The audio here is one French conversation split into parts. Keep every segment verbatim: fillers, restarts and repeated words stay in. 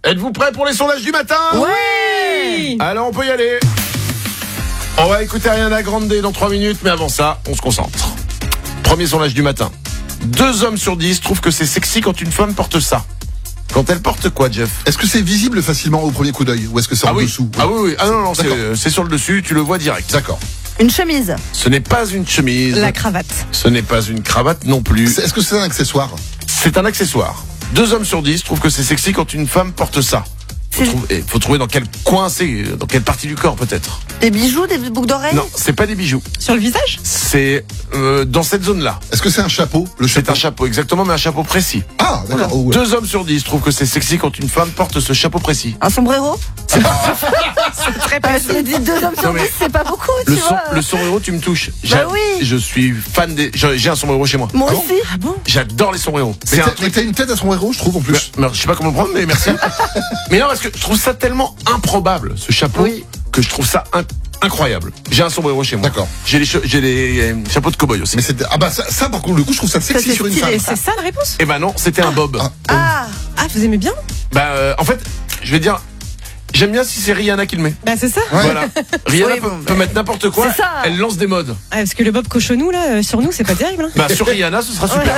Êtes-vous prêts pour les sondages du matin ? Oui. Alors on peut y aller. On va écouter Ariana Grande dans trois minutes, mais avant ça, on se concentre. Premier sondage du matin. Deux hommes sur dix trouvent que c'est sexy quand une femme porte ça. Quand elle porte quoi, Jeff ? Est-ce que c'est visible facilement au premier coup d'œil ou est-ce que c'est Ah en oui. dessous ? Ah oui, oui. Ah non, non, D'accord. c'est, c'est sur le dessus, tu le vois direct. D'accord. Une chemise. Ce n'est pas une chemise. La cravate. Ce n'est pas une cravate non plus. C'est- Est-ce que c'est un accessoire ? C'est un accessoire. Deux hommes sur dix trouvent que c'est sexy quand une femme porte ça. Faut, C'est- trouver, faut trouver dans quel coin c'est, dans quelle partie du corps peut-être. Des bijoux, des boucles d'oreilles. Non, c'est pas des bijoux. Sur le visage? C'est euh, dans cette zone-là. Est-ce que c'est un chapeau ? Le C'est chapeau. un chapeau, exactement, mais un chapeau précis. Ah, d'accord. Oh, ouais. Deux hommes sur dix trouvent que c'est sexy quand une femme porte ce chapeau précis. Un sombrero. C'est très Ah, précis. je dis deux hommes sur Non, mais dix, c'est pas beaucoup, tu Le, son, vois. le sombrero, tu me touches. Bah J'a- oui. Je suis fan des. J'ai j'ai un sombrero chez moi. Moi Ah bon aussi. Ah bon? J'adore les sombreros. Mais C'est un t'as- truc. mais t'as une tête à son héros, je trouve, en plus. Mais- mais je sais pas comment le prendre, mais merci. Mais non, parce que je trouve ça tellement improbable, ce chapeau, Oui. que je trouve ça in- incroyable. J'ai un sombrero chez moi. D'accord. J'ai les, che- j'ai les euh, chapeaux de cow-boy aussi. Mais c'était. Ah bah ça, ça, par contre, le coup, je trouve ça sexy c'est sur une stylé, femme. C'est ça la réponse? Eh ben non, c'était un bob. Ah, Ah. Ah, vous aimez bien? Bah, euh, en fait, je vais dire, j'aime bien si c'est Rihanna qui le met. Bah c'est ça. Ouais. Voilà. Rihanna Oui, peut, bon, peut bah, mettre n'importe quoi. c'est ça. Elle lance des modes. Ah, parce que le bob cochonou là, euh, sur nous, c'est pas terrible. Hein. Bah, sur Rihanna, ce sera super.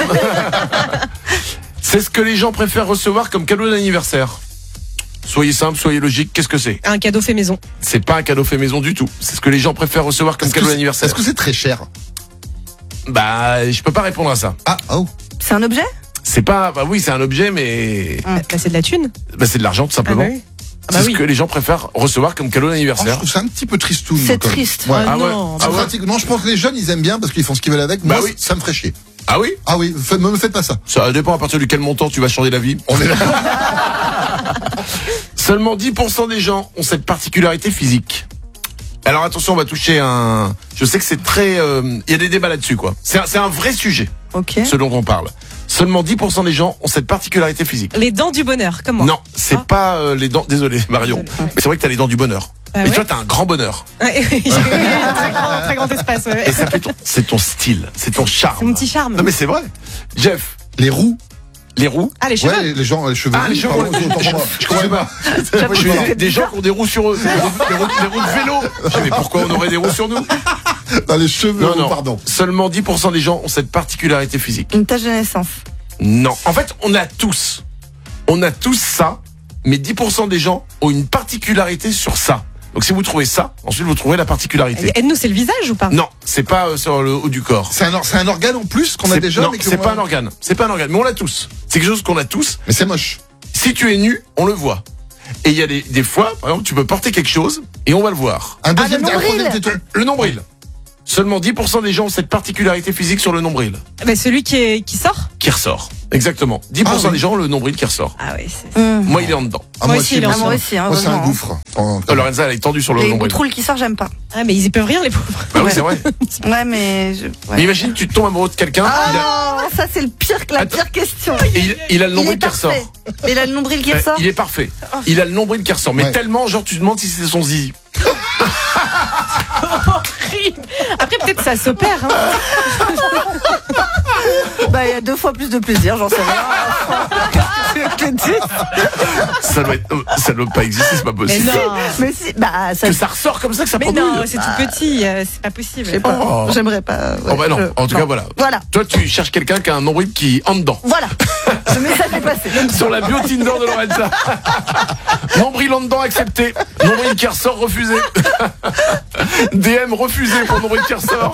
C'est ce que les gens préfèrent recevoir comme cadeau d'anniversaire. Soyez simple, soyez logique. Qu'est-ce que c'est ? Un cadeau fait maison. C'est pas un cadeau fait maison du tout. C'est ce que les gens préfèrent recevoir comme Est-ce que cadeau c'est- d'anniversaire. Est-ce que c'est très cher ? Bah, je peux pas répondre à ça. Ah, oh. C'est un objet. C'est pas, bah oui, c'est un objet, mais Bah, c'est de la thune. bah, c'est de l'argent tout simplement. Ah bah oui. Ah bah C'est oui. ce que les gens préfèrent recevoir comme cadeau Oh, je d'anniversaire. trouve ça un petit peu tristoun. C'est quand même. triste. Ouais. Ah Ah ouais. non. C'est Ah ouais. pratique. Non, je pense que les jeunes, ils aiment bien parce qu'ils font ce qu'ils veulent avec. Bah Moi, oui. ça me ferait chier. Ah oui ? Ah oui, fa- me me faites pas ça. Ça dépend à partir de quel montant tu vas changer la vie. On est là. Seulement dix pour cent des gens ont cette particularité physique. Alors attention, on va toucher un... Je sais que c'est très... euh, Il y a des débats là-dessus, quoi. C'est un, c'est un vrai sujet, Ok. ce dont on parle. Seulement dix pour cent des gens ont cette particularité physique. Les dents du bonheur, comme moi. Non, c'est Ah. pas euh, les dents... Désolé, Marion. Désolé. Mais c'est vrai que t'as les dents du bonheur. Ah Mais ouais toi, t'as un grand bonheur. Ouais, j'ai un très grand, très grand espace. Ouais. Et ça fait ton... C'est ton style, c'est ton charme. C'est mon petit charme. Non mais c'est vrai. Jeff, Les roues. les roues... Ah, les cheveux. Ouais, les gens, les cheveux. Ah, les gens, Pardon, je, autant pour je, moi. je comprenais pas. J'avoue Je que fais c'est des, des gens qui ont des roues sur eux, des roues, des roues- des roues de vélo. Je dis, mais pourquoi on aurait des roues sur nous ? Dans les cheveux, Non, non. pardon. Seulement dix pour cent des gens ont cette particularité physique. Une tache de naissance. Non. En fait, on a tous. On a tous ça, mais dix pour cent des gens ont une particularité sur ça. Donc si vous trouvez ça, ensuite vous trouverez la particularité. Aide-nous, c'est le visage ou pas? Non, c'est pas euh, sur le haut du corps. C'est un, or- c'est un organe en plus qu'on a C'est- déjà. non, mais que c'est on pas a- un organe. C'est pas un organe, mais on l'a tous. C'est quelque chose qu'on a tous. Mais c'est moche. Si tu es nu, on le voit. Et il y a des, des fois, par exemple, tu peux porter quelque chose et on va le voir. Un deuxième, le un troisième nombril. téton. Le nombril. Seulement dix pour cent des gens ont cette particularité physique sur le nombril Bah, celui qui, est, qui sort. qui ressort. Exactement. dix pour cent Ah oui. des gens ont le nombril qui ressort. Ah oui, c'est Mmh. Moi, il est en dedans. Ah, Moi aussi, il est moi, en Ah, moi c'est- aussi, hein, moi, c'est un heureusement. gouffre. En- Oh, Lorenza, elle est tendue sur le Les nombril. boutroules qui sortent, j'aime pas. Ah, mais ils y peuvent rien, les pauvres. Bah oui, Ouais. c'est vrai. Ouais, mais. Je... ouais. Mais imagine, tu tombes amoureux de quelqu'un, il, a, Ah, ça c'est le pire, la Attends. pire question. et il, il a le Il nombril est qui ressort. parfait. Il a le nombril qui Euh, ressort. il est parfait. Il a le nombril qui ressort. Mais Ouais. tellement, genre, tu te demandes si c'est son zizi. Horrible. Après, peut-être ça s'opère. Hein. Bah, il y a deux fois plus de plaisir, j'en sais rien. Je te dis. Ça doit être, euh, ça doit pas exister, c'est pas Mais possible. non. Mais si, bah, ça. Que ça ressort comme ça, que ça Mais prend non, douille. c'est tout petit, euh, c'est pas Je sais possible. pas. Oh. J'aimerais pas. ouais, Oh bah non, je- en tout cas, voilà. Voilà. Toi, tu cherches quelqu'un qui a un nombril qui en dedans. Voilà. Le message est passé. Sur la bio Tinder de Lorenza. Nombril en dedans accepté. Nombril qui ressort refusé. D M refusé pour nombril qui ressort.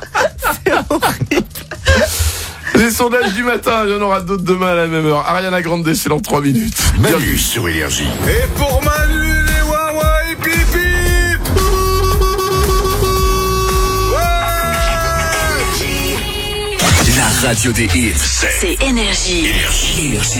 Les sondages du matin, il y en aura d'autres demain à la même heure. Ariana Grande, c'est dans trois minutes. Manu sur Énergie. Et pour Manu, les Wawa et Pipi. La radio des hits, c'est C'est Énergie. Énergie.